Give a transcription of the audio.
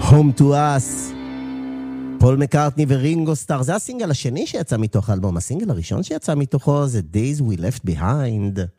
Home to Us, פול מקארטני ורינגו סטאר, זה הסינגל השני שיצא מתוך האלבום. הסינגל הראשון שיצא מתוכו זה Days We Left Behind.